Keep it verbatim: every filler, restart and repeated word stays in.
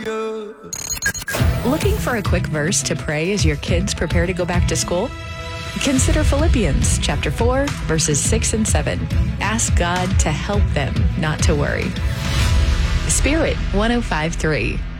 Looking for a quick verse to pray as your kids prepare to go back to school? Consider Philippians chapter four, verses six and seven. Ask God to help them not to worry. Spirit one oh five point three.